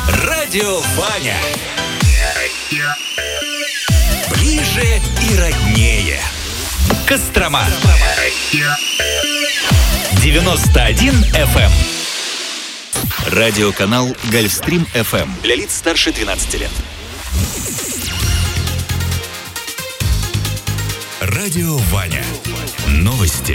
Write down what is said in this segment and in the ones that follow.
Радио Ваня. Ближе и роднее. Кострома. 91 FM. Радиоканал Гольфстрим FM. Для лиц старше 12 лет. Радио Ваня. Новости.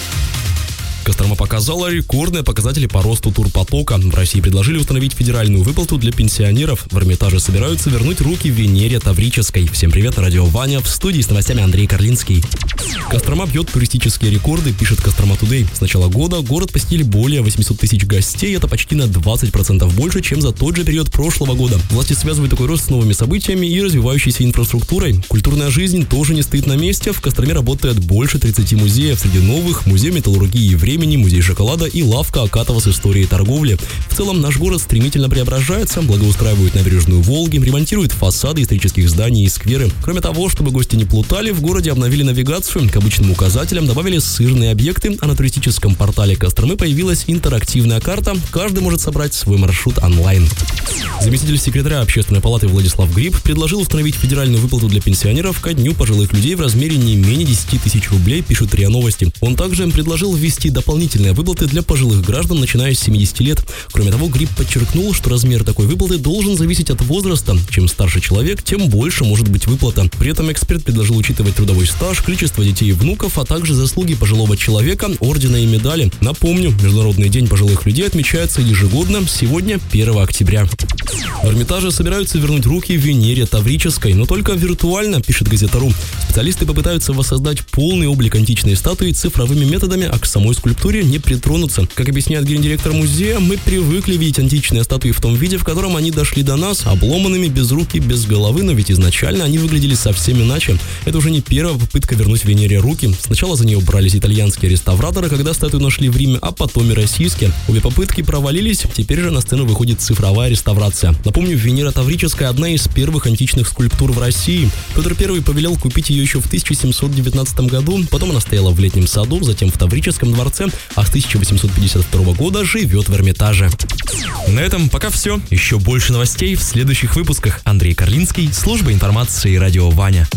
Кострома показала рекордные показатели по росту турпотока. В России предложили установить федеральную выплату для пенсионеров. В Эрмитаже собираются вернуть руки Венере Таврической. Всем привет, радио Ваня. В студии с новостями Андрей Карлинский. Кострома бьет туристические рекорды, пишет Кострома Тудей. С начала года город посетили более 800 тысяч гостей. Это почти на 20% больше, чем за тот же период прошлого года. Власти связывают такой рост с новыми событиями и развивающейся инфраструктурой. Культурная жизнь тоже не стоит на месте. В Костроме работает больше 30 музеев. Среди новых — музей металлургии и времени, музей шоколада и лавка Акатова с историей торговли. В целом наш город стремительно преображается, благоустраивают набережную Волги, ремонтируют фасады исторических зданий и скверы. Кроме того, чтобы гости не плутали, в городе обновили навигацию, к обычным указателям добавили сырные объекты, а на туристическом портале Костромы появилась интерактивная карта. Каждый может собрать свой маршрут онлайн. Заместитель секретаря Общественной палаты Владислав Гриб предложил установить федеральную выплату для пенсионеров ко Дню пожилых людей в размере не менее 10 тысяч рублей, пишут РИА Новости. Он также предложил ввести дополнительные выплаты для пожилых граждан, начиная с 70 лет. Кроме того, Гриб подчеркнул, что размер такой выплаты должен зависеть от возраста. Чем старше человек, тем больше может быть выплата. При этом эксперт предложил учитывать трудовой стаж, количество детей и внуков, а также заслуги пожилого человека, ордена и медали. Напомню, Международный день пожилых людей отмечается ежегодно, сегодня 1 октября. В Эрмитаже собираются вернуть руки Венере Таврической, но только виртуально, пишет Газета.ру. Специалисты попытаются воссоздать полный облик античной статуи цифровыми методами, а к самой скульптуре не притронуться. Как объясняет гендиректор музея, мы привыкли видеть античные статуи в том виде, в котором они дошли до нас, обломанными, без рук и без головы, но ведь изначально они выглядели совсем иначе. Это уже не первая попытка вернуть Венере руки. Сначала за нее брались итальянские реставраторы, когда статую нашли в Риме, а потом и российские. Обе попытки провалились, теперь же на сцену выходит цифровая реставрация. Напомню, Венера Таврическая — одна из первых античных скульптур в России. Петр I повелел купить ее еще в 1719 году, потом она стояла в Летнем саду, затем в Таврическом дворце, а с 1852 года живет в Эрмитаже. На этом пока все. Еще больше новостей в следующих выпусках. Андрей Карлинский, служба информации «Радио Ваня».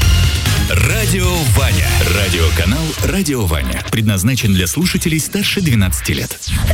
Радио Ваня. Радиоканал Радио Ваня. Предназначен для слушателей старше 12 лет.